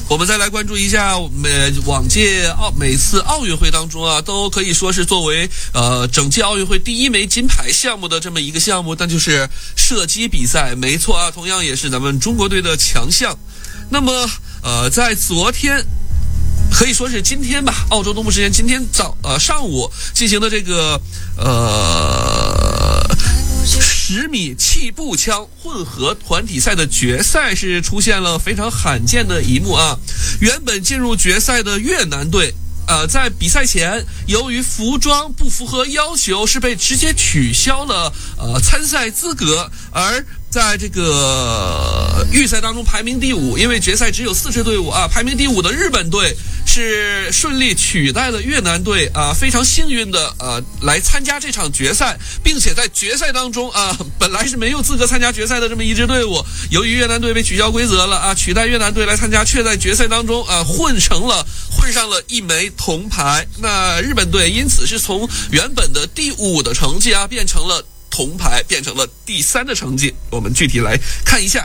我们再来关注一下往届每次奥运会当中啊，都可以说是作为整届奥运会第一枚金牌项目的这么一个项目，那就是射击比赛。没错啊，同样也是咱们中国队的强项。那么在昨天，可以说是今天吧，澳洲东部时间今天上午进行的这个10米气步枪混合团体赛的决赛是出现了非常罕见的一幕啊！原本进入决赛的越南队，在比赛前由于服装不符合要求，是被直接取消了参赛资格，而在这个预赛当中排名第5，因为决赛只有4支队伍啊，排名第5的日本队是顺利取代了越南队啊，非常幸运的来参加这场决赛，并且在决赛当中啊，本来是没有资格参加决赛的这么一支队伍，由于越南队被取消规则了啊，取代越南队来参加，却在决赛当中混上了一枚铜牌。那日本队因此是从原本的第5的成绩啊，变成了铜牌，变成了第3的成绩。我们具体来看一下。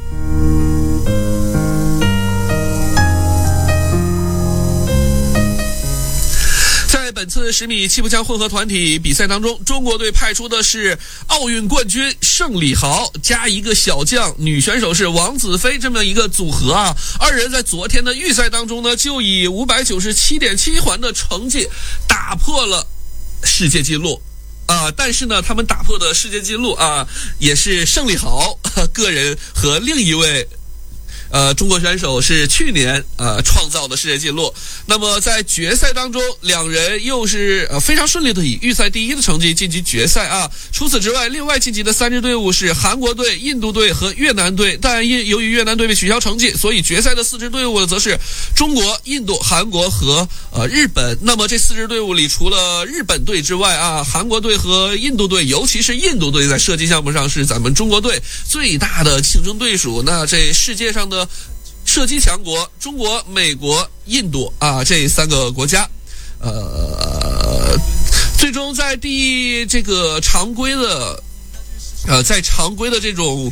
在本次10米气步枪混合团体比赛当中，中国队派出的是奥运冠军盛礼豪加一个小将，女选手是王子飞，这么一个组合啊。二人在昨天的预赛当中呢，就以597.7环的成绩打破了世界纪录。但是呢，他们打破的世界纪录啊，也是盛礼豪个人和另一位中国选手是去年创造的世界纪录。那么在决赛当中，两人又是非常顺利的以预赛第1的成绩晋级决赛啊。除此之外，另外晋级的3支队伍是韩国队、印度队和越南队，但由于越南队被取消成绩，所以决赛的4支队伍则是中国、印度、韩国和日本。那么这4支队伍里，除了日本队之外啊，韩国队和印度队，尤其是印度队在射击项目上是咱们中国队最大的竞争对手。那这世界上的射击强国，中国、美国、印度啊，这3个国家，最终在这个常规的这种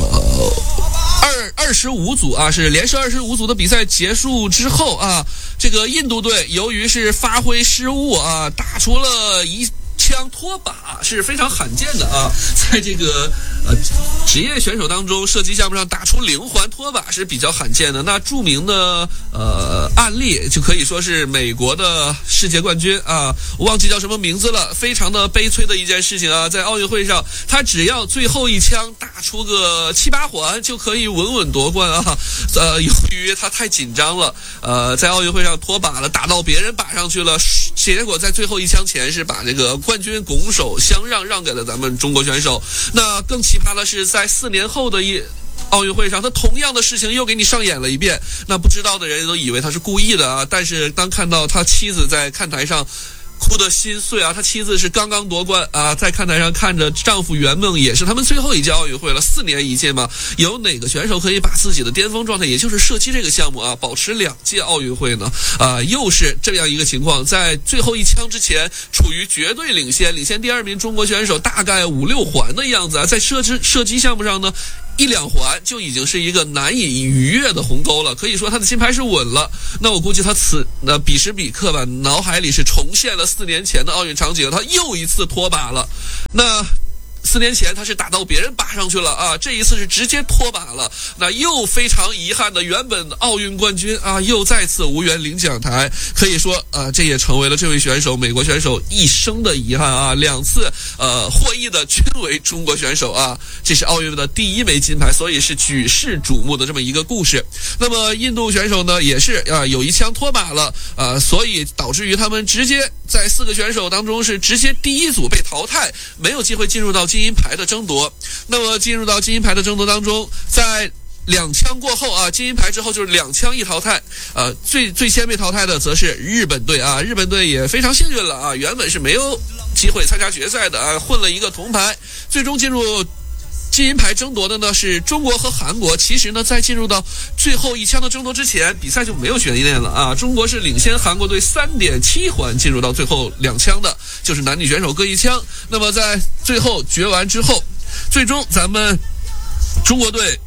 25组啊，是连射25组的比赛结束之后啊，这个印度队由于是发挥失误啊，打出了一枪脱靶，是非常罕见的啊，在这个职业选手当中，射击项目上打出0环脱靶是比较罕见的。那著名的案例就可以说是美国的世界冠军啊，我忘记叫什么名字了，非常的悲催的一件事情啊，在奥运会上，他只要最后一枪打出个7、8环就可以稳稳夺冠啊。由于他太紧张了，在奥运会上脱靶了，打到别人靶上去了，结果在最后一枪前是把这个冠军拱手相让给了咱们中国选手。那更奇葩的是，在4年后的奥运会上，他同样的事情又给你上演了一遍。那不知道的人都以为他是故意的啊，但是当看到他妻子在看台上哭得心碎啊，他妻子是刚刚夺冠啊，在看台上看着丈夫圆梦，也是他们最后一届奥运会了，4年一届嘛，有哪个选手可以把自己的巅峰状态，也就是射击这个项目啊，保持2届奥运会呢？又是这样一个情况，在最后一枪之前处于绝对领先第2名中国选手大概5、6环的样子啊，在射击项目上呢，1、2环就已经是一个难以逾越的鸿沟了，可以说他的金牌是稳了。那我估计他彼时彼刻吧，脑海里是重现了4年前的奥运场景，他又一次脱靶了。那4年前他是打到别人靶上去了啊，这一次是直接脱靶了。那又非常遗憾的，原本奥运冠军啊，又再次无缘领奖台。可以说这也成为了这位选手，美国选手一生的遗憾啊。2次获益的均为中国选手啊，这是奥运的第1枚金牌，所以是举世瞩目的这么一个故事。那么印度选手呢，也是有一枪脱靶了所以导致于他们直接在4个选手当中是直接第1组被淘汰，没有机会进入到金银牌的争夺。那么进入到金银牌的争夺当中，在2枪过后啊，金银牌之后就是2枪一淘汰，最先被淘汰的则是日本队啊，日本队也非常幸运了啊，原本是没有机会参加决赛的啊，混了一个铜牌，最终进入金银牌争夺的呢是中国和韩国。其实呢，在进入到最后一枪的争夺之前，比赛就没有悬念了啊，中国是领先韩国队3.7环进入到最后2枪的，就是男女选手各1枪。那么在最后决完之后，最终咱们中国队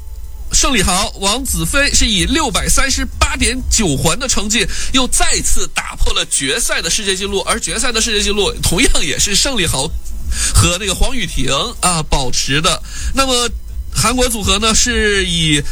胜利豪王子飞是以638.9环的成绩又再次打破了决赛的世界纪录，而决赛的世界纪录同样也是胜利豪和那个黄雨婷保持的。那么韩国组合呢是以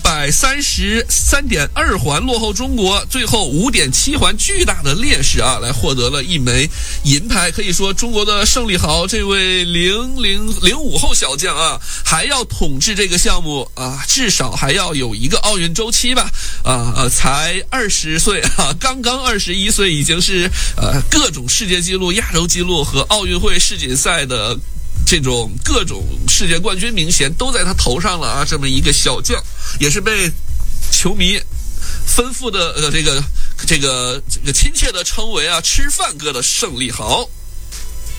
633.2环落后中国，最后5.7环巨大的劣势来获得了一枚银牌。可以说中国的胜利豪这位05后小将还要统治这个项目至少还要有一个奥运周期吧。才20岁刚刚21岁，已经是各种世界纪录、亚洲纪录和奥运会世锦赛的这种各种世界冠军名衔都在他头上了这么一个小将，也是被球迷吩咐的这个亲切的称为吃饭哥的胜利豪。